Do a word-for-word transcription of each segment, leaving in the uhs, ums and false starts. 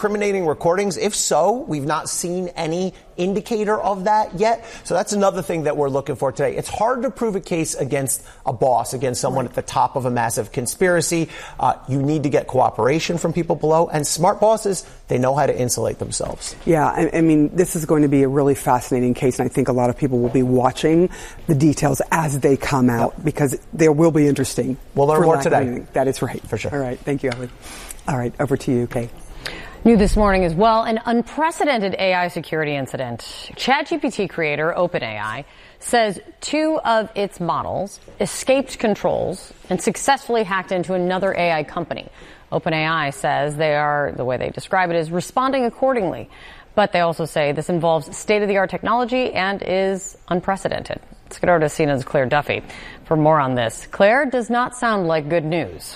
incriminating recordings? If so, we've not seen any indicator of that yet. So that's another thing that we're looking for today. It's hard to prove a case against a boss, against someone right. at the top of a massive conspiracy. Uh, you need to get cooperation from people below. And smart bosses, they know how to insulate themselves. Yeah, I, I mean, this is going to be a really fascinating case, and I think a lot of people will be watching the details as they come out yep. because they will be interesting. We'll learn more today. That is right. For sure. All right. Thank you, Ellie. All right. Over to you, Kay. New this morning as well, an unprecedented A I security incident. ChatGPT creator OpenAI says two of its models escaped controls and successfully hacked into another A I company. OpenAI says they are, the way they describe it, is responding accordingly. But they also say this involves state-of-the-art technology and is unprecedented. Let's get over to C N N's Claire Duffy for more on this. Claire, does not sound like good news.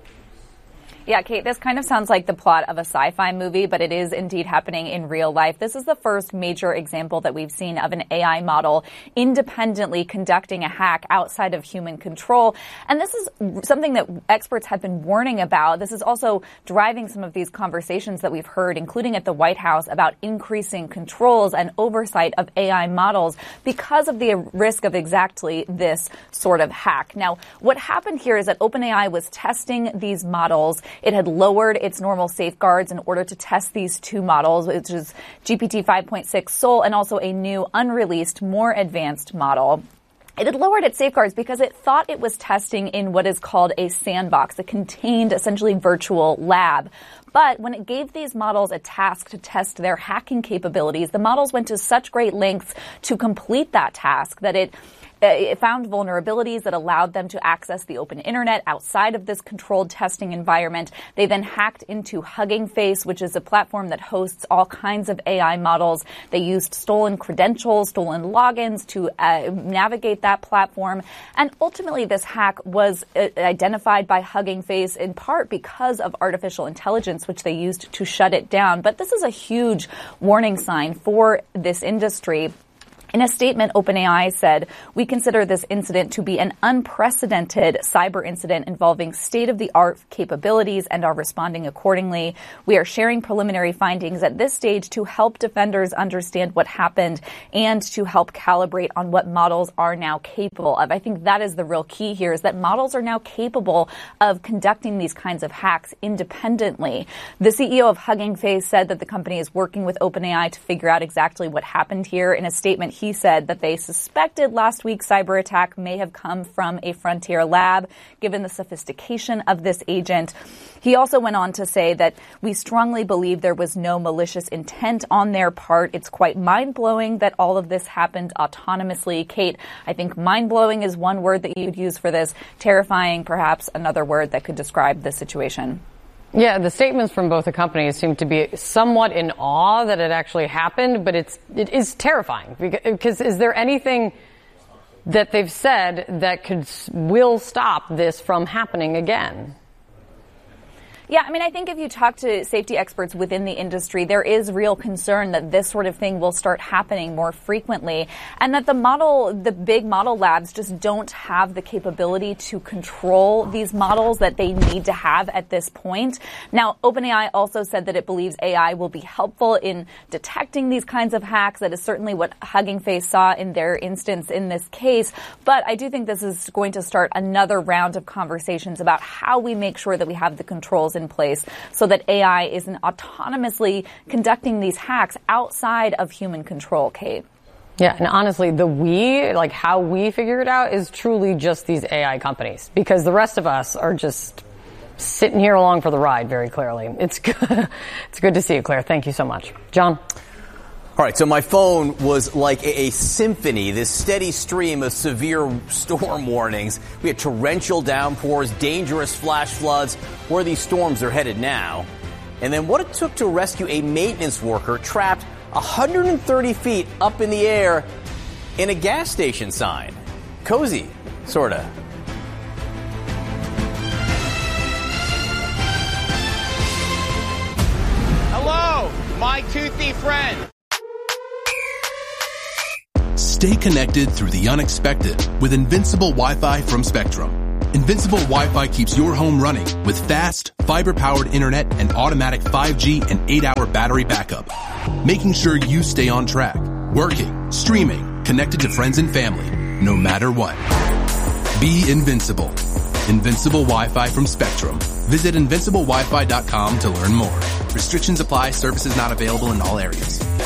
Yeah, Kate, this kind of sounds like the plot of a sci-fi movie, but it is indeed happening in real life. This is the first major example that we've seen of an A I model independently conducting a hack outside of human control. And this is something that experts have been warning about. This is also driving some of these conversations that we've heard, including at the White House, about increasing controls and oversight of A I models because of the risk of exactly this sort of hack. Now, what happened here is that OpenAI was testing these models. It had lowered its normal safeguards in order to test these two models, which is G P T five point six Sol and also a new unreleased, more advanced model. It had lowered its safeguards because it thought it was testing in what is called a sandbox, a contained, essentially virtual lab. But when it gave these models a task to test their hacking capabilities, the models went to such great lengths to complete that task that it It found vulnerabilities that allowed them to access the open internet outside of this controlled testing environment. They then hacked into Hugging Face, which is a platform that hosts all kinds of A I models. They used stolen credentials, stolen logins to uh, navigate that platform. And ultimately, this hack was uh, identified by Hugging Face in part because of artificial intelligence, which they used to shut it down. But this is a huge warning sign for this industry. In a statement, OpenAI said, "We consider this incident to be an unprecedented cyber incident involving state-of-the-art capabilities and are responding accordingly. We are sharing preliminary findings at this stage to help defenders understand what happened and to help calibrate on what models are now capable of." I think that is the real key here, is that models are now capable of conducting these kinds of hacks independently. The C E O of Hugging Face said that the company is working with OpenAI to figure out exactly what happened here. In a statement, he said that they suspected last week's cyber attack may have come from a frontier lab, given the sophistication of this agent. He also went on to say that we strongly believe there was no malicious intent on their part. It's quite mind-blowing that all of this happened autonomously. Kate, I think mind-blowing is one word that you could use for this. Terrifying, perhaps, another word that could describe the situation. Yeah, the statements from both the companies seem to be somewhat in awe that it actually happened, but it's it is terrifying because is there anything that they've said that could will stop this from happening again? Yeah, I mean, I think if you talk to safety experts within the industry, there is real concern that this sort of thing will start happening more frequently, and that the model, the big model labs just don't have the capability to control these models that they need to have at this point. Now, OpenAI also said that it believes A I will be helpful in detecting these kinds of hacks. That is certainly what Hugging Face saw in their instance in this case. But I do think this is going to start another round of conversations about how we make sure that we have the controls in place so that A I isn't autonomously conducting these hacks outside of human control, Kate. Yeah, and honestly, the we, like how we figure it out, is truly just these A I companies, because the rest of us are just sitting here along for the ride, very clearly. It's good. It's good to see you, Claire. Thank you so much. John? All right, so my phone was like a, a symphony, this steady stream of severe storm warnings. We had torrential downpours, dangerous flash floods, where these storms are headed now. And then what it took to rescue a maintenance worker trapped one hundred thirty feet up in the air in a gas station sign. Cozy, sorta. Hello, my toothy friend. Stay connected through the unexpected with Invincible Wi-Fi from Spectrum. Invincible Wi-Fi keeps your home running with fast, fiber-powered internet and automatic five G and eight hour battery backup, making sure you stay on track, working, streaming, connected to friends and family, no matter what. Be invincible. Invincible Wi-Fi from Spectrum. Visit invincible wi fi dot com to learn more. Restrictions apply. Services not available in all areas.